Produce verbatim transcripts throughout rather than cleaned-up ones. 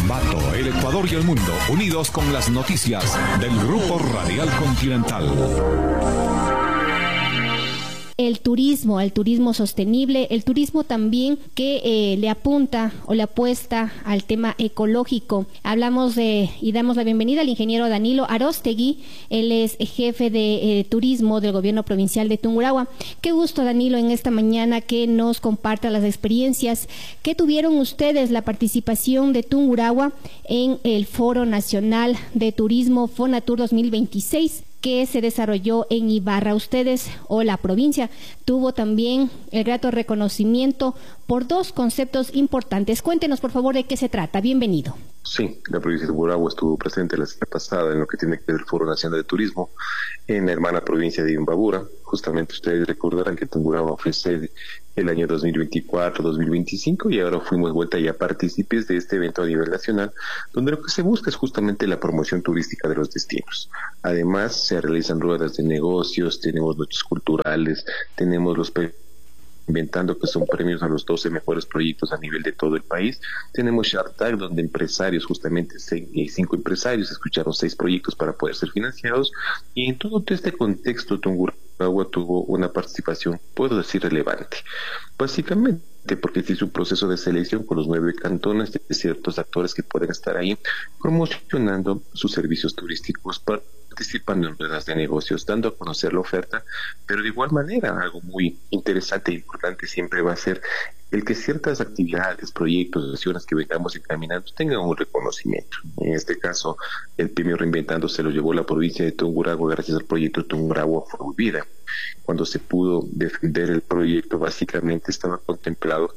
Ambato, el Ecuador y el mundo, unidos con las noticias del Grupo Radial Continental. El turismo, el turismo sostenible, el turismo también que eh, le apunta o le apuesta al tema ecológico. Hablamos de y damos la bienvenida al ingeniero Danilo Aróstegui. Él es jefe de eh, turismo del gobierno provincial de Tungurahua. Qué gusto, Danilo, en esta mañana que nos comparta las experiencias que tuvieron ustedes, la participación de Tungurahua en el Foro Nacional de Turismo Fonatur dos mil veintiséis. Que se desarrolló en Ibarra. Ustedes o la provincia tuvo también el grato reconocimiento por dos conceptos importantes. Cuéntenos, por favor, de qué se trata. Bienvenido. Sí, la provincia de Tungurahua estuvo presente la semana pasada en lo que tiene que ver el Foro Nacional de Turismo en la hermana provincia de Imbabura. Justamente ustedes recordarán que Tungurahua fue sede el año dos mil veinticuatro, dos mil veinticinco y ahora fuimos vuelta ya partícipes de este evento a nivel nacional, donde lo que se busca es justamente la promoción turística de los destinos. Además, se realizan ruedas de negocios, tenemos noches culturales, tenemos los inventando que son premios a los doce mejores proyectos a nivel de todo el país. Tenemos Shark Tank, donde empresarios, justamente seis, cinco empresarios, escucharon seis proyectos para poder ser financiados, y en todo este contexto Tungurahua tuvo una participación, puedo decir, relevante. Básicamente porque se hizo un proceso de selección con los nueve cantones de ciertos actores que pueden estar ahí promocionando sus servicios turísticos, participando en ruedas de negocios, dando a conocer la oferta, pero de igual manera algo muy interesante e importante siempre va a ser el que ciertas actividades, proyectos, acciones que vengamos encaminando tengan un reconocimiento. En este caso, el premio Reinventando se lo llevó la provincia de Tungurahua gracias al proyecto Tungurahua por Vida. Cuando se pudo defender el proyecto, básicamente estaba contemplado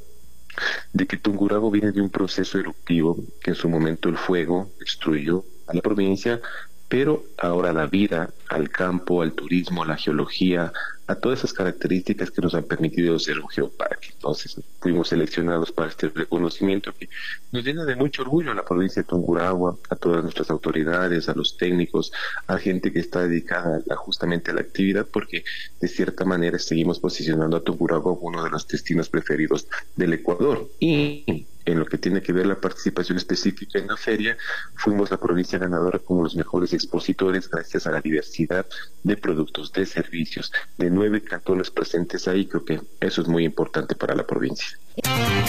de que Tungurahua viene de un proceso eruptivo que en su momento el fuego destruyó a la provincia, pero ahora la vida, al campo, al turismo, a la geología, a todas esas características que nos han permitido ser un geoparque. Entonces fuimos seleccionados para este reconocimiento que nos llena de mucho orgullo a la provincia de Tungurahua, a todas nuestras autoridades, a los técnicos, a gente que está dedicada a, justamente a la actividad, porque de cierta manera seguimos posicionando a Tungurahua como uno de los destinos preferidos del Ecuador. Y en lo que tiene que ver la participación específica en la feria, fuimos la provincia ganadora como los mejores expositores gracias a la diversidad de productos, de servicios, de nueve cantones presentes ahí. Creo que eso es muy importante para la provincia.